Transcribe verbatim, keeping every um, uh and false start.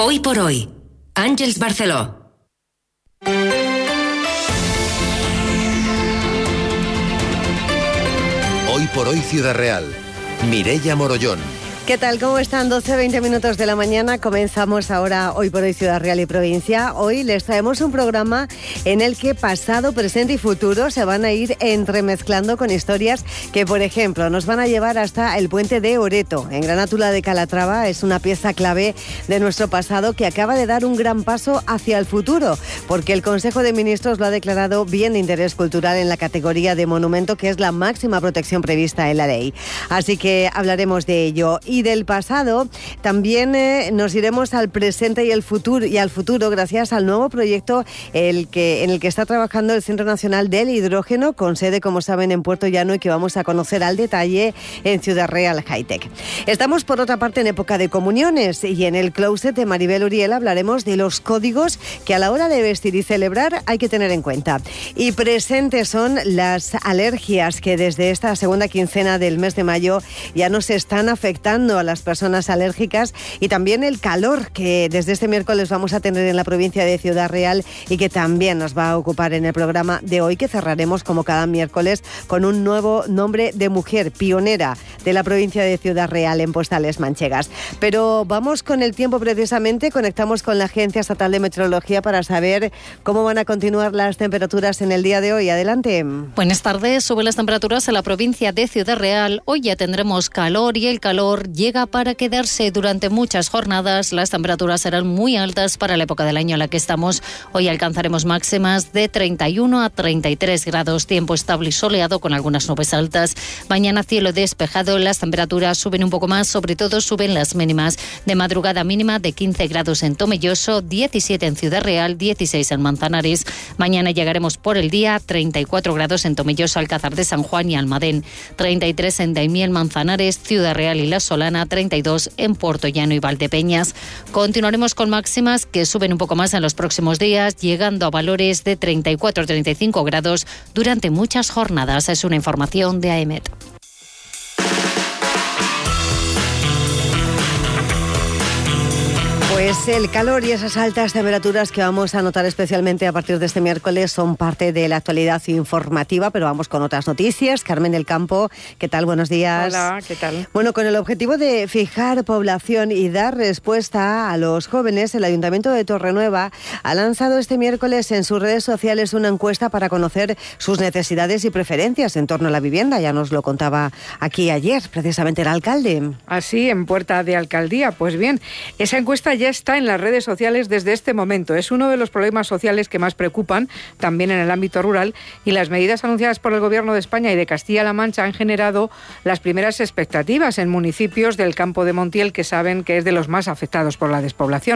Hoy por hoy, Àngels Barceló. Hoy por hoy Ciudad Real, Mireia Morollón. ¿Qué tal? ¿Cómo están? doce, veinte minutos de la mañana. Comenzamos ahora Hoy por Hoy Ciudad Real y Provincia. Hoy les traemos un programa en el que pasado, presente y futuro se van a ir entremezclando con historias que, por ejemplo, nos van a llevar hasta el puente de Oreto, en Granátula de Calatrava. Es una pieza clave de nuestro pasado que acaba de dar un gran paso hacia el futuro, porque el Consejo de Ministros lo ha declarado bien de interés cultural en la categoría de monumento, que es la máxima protección prevista en la ley. Así que hablaremos de ello. Y del pasado también eh, nos iremos al presente y el futuro y al futuro gracias al nuevo proyecto el que en el que está trabajando el Centro Nacional del Hidrógeno, con sede, como saben, en Puerto Llano, y que vamos a conocer al detalle en Ciudad Real High Tech. Estamos, por otra parte, en época de comuniones, y en el closet de Maribel Uriel hablaremos de los códigos que a la hora de vestir y celebrar hay que tener en cuenta. Y presentes son las alergias que desde esta segunda quincena del mes de mayo ya nos están afectando a las personas alérgicas, y también el calor que desde este miércoles vamos a tener en la provincia de Ciudad Real y que también nos va a ocupar en el programa de hoy, que cerraremos como cada miércoles con un nuevo nombre de mujer pionera de la provincia de Ciudad Real en postales manchegas. Pero vamos con el tiempo precisamente, conectamos con la Agencia Estatal de Meteorología para saber cómo van a continuar las temperaturas en el día de hoy. Adelante. Buenas tardes. Suben las temperaturas en la provincia de Ciudad Real. Hoy ya tendremos calor, y el calor llega para quedarse durante muchas jornadas. Las temperaturas serán muy altas para la época del año en la que estamos. Hoy alcanzaremos máximas de treinta y uno a treinta y tres grados, tiempo estable y soleado con algunas nubes altas. Mañana cielo despejado, las temperaturas suben un poco más, sobre todo suben las mínimas. De madrugada mínima de quince grados en Tomelloso, diecisiete en Ciudad Real, dieciséis en Manzanares. Mañana llegaremos por el día treinta y cuatro grados en Tomelloso, Alcázar de San Juan y Almadén, treinta y tres en Daimiel, Manzanares, Ciudad Real y La Solana, treinta y dos en Puerto Llano y Valdepeñas. Continuaremos con máximas que suben un poco más en los próximos días, llegando a valores de treinta y cuatro a treinta y cinco grados durante muchas jornadas. Es una información de A E M E T. Pues el calor y esas altas temperaturas que vamos a notar especialmente a partir de este miércoles son parte de la actualidad informativa, pero vamos con otras noticias. Carmen del Campo, ¿qué tal? Buenos días. Hola, ¿qué tal? Bueno, con el objetivo de fijar población y dar respuesta a los jóvenes, el Ayuntamiento de Torrenueva ha lanzado este miércoles en sus redes sociales una encuesta para conocer sus necesidades y preferencias en torno a la vivienda. Ya nos lo contaba aquí ayer, precisamente el alcalde. Así, en Puerta de Alcaldía. Pues bien, esa encuesta ya está en las redes sociales desde este momento. Es uno de los problemas sociales que más preocupan, también en el ámbito rural, y las medidas anunciadas por el Gobierno de España y de Castilla-La Mancha han generado las primeras expectativas en municipios del Campo de Montiel, que saben que es de los más afectados por la despoblación.